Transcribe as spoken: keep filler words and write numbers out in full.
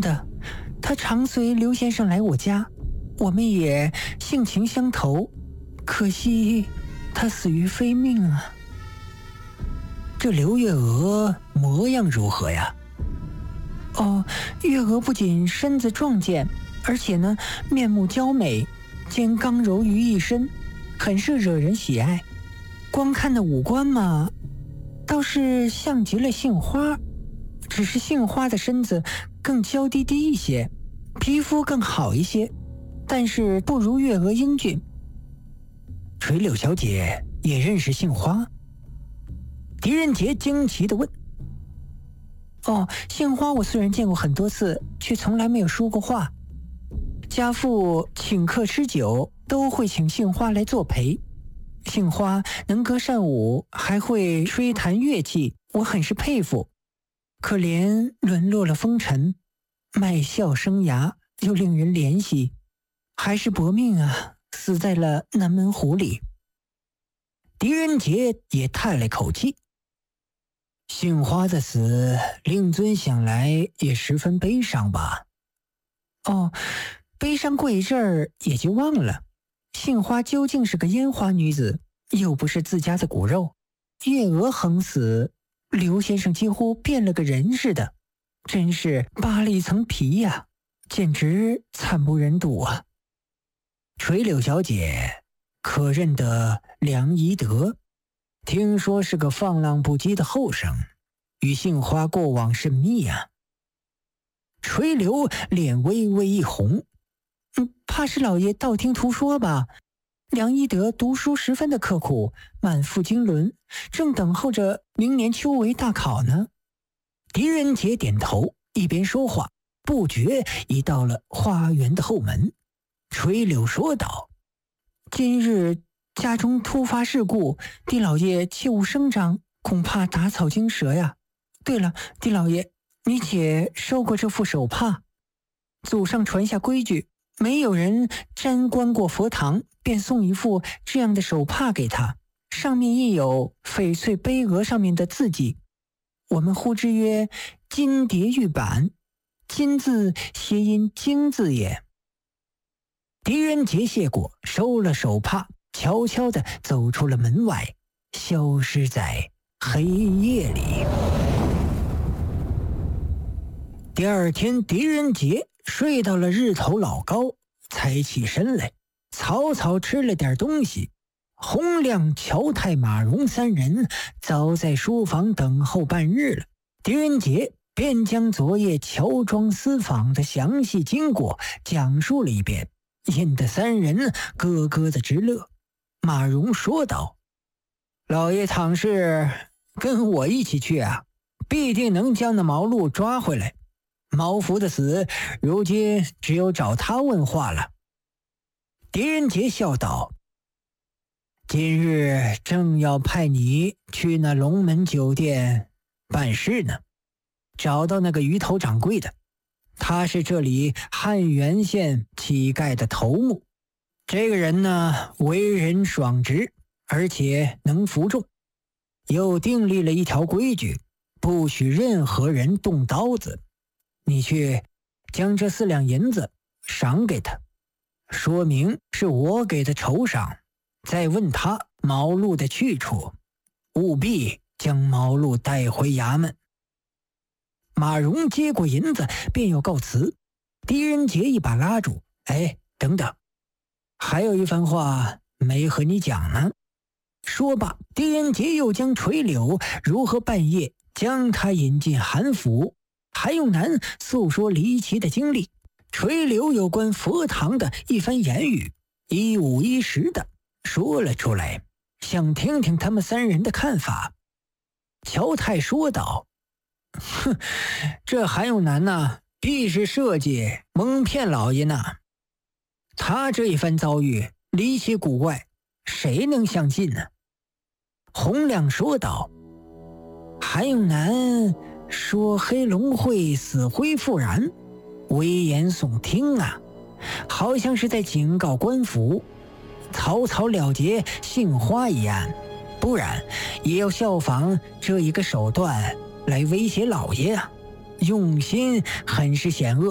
的，他常随刘先生来我家，我们也性情相投，可惜他死于非命啊。 这刘月娥模样如何呀？ 哦，月娥不仅身子壮健，而且呢面目娇美，兼刚柔于一身，很是惹人喜爱。光看那五官嘛，倒是像极了杏花，只是杏花的身子更娇滴滴一些，皮肤更好一些，但是不如月娥英俊。 垂柳小姐也认识杏花？狄仁杰惊奇地问。 哦，杏花我虽然见过很多次，却从来没有说过话。家父请客吃酒都会请杏花来作陪，杏花能歌善舞，还会吹弹乐器，我很是佩服。可怜沦落了风尘，卖笑生涯又令人怜惜，还是薄命啊，死在了南门湖里。 狄仁杰也叹了口气。杏花的死，令尊想来也十分悲伤吧？ 哦，悲伤过一阵儿也就忘了。杏花究竟是个烟花女子，又不是自家的骨肉。月娥横死，刘先生几乎变了个人似的，真是扒了一层皮呀，简直惨不忍睹啊！ 垂柳小姐可认得梁宜德？听说是个放浪不羁的后生，与杏花过往甚密啊。垂柳脸微微一红。 嗯，怕是老爷道听途说吧。梁宜德读书十分的刻苦，满腹经纶，正等候着明年秋闱大考呢。 狄仁杰点头，一边说话，不觉已到了花园的后门。垂柳说道： 今日家中突发事故，狄老爷切勿声张，恐怕打草惊蛇呀。对了，狄老爷，你且收过这副手帕。祖上传下规矩，没有人沾观过佛堂，便送一副这样的手帕给他，上面印有翡翠碑额上面的字迹，我们呼之曰金蝶玉板，金字谐音经字也。 狄仁杰谢过，收了手帕，悄悄地走出了门外，消失在黑夜里。第二天，狄仁杰睡到了日头老高，才起身来，草草吃了点东西。洪亮、乔太、马荣三人早在书房等候半日了。狄仁杰便将昨夜乔庄私访的详细经过讲述了一遍，引得三人咯咯的直乐。马荣说道：老爷倘是跟我一起去啊，必定能将那毛路抓回来。毛福的死，如今只有找他问话了。狄仁杰笑道：今日正要派你去那龙门酒店办事呢，找到那个鱼头掌柜的，他是这里汉源县乞丐的头目。这个人呢，为人爽直，而且能服众，又订立了一条规矩，不许任何人动刀子。你去将这四两银子赏给他，说明是我给的酬赏，再问他毛路的去处，务必将毛路带回衙门。马荣接过银子便要告辞，狄仁杰一把拉住：哎，等等，还有一番话没和你讲呢。说罢，狄仁杰又将垂柳如何半夜将他引进韩府，韩永南诉说离奇的经历，垂柳有关佛堂的一番言语，一五一十的说了出来，想听听他们三人的看法。乔太说道：哼，这韩永南呐，必是设计蒙骗老爷呢。他这一番遭遇离奇古怪，谁能相信呢？洪亮说道：韩永南说黑龙会死灰复燃，危言耸听啊，好像是在警告官府草草了结杏花一案，不然也要效仿这一个手段来威胁老爷啊，用心很是险恶。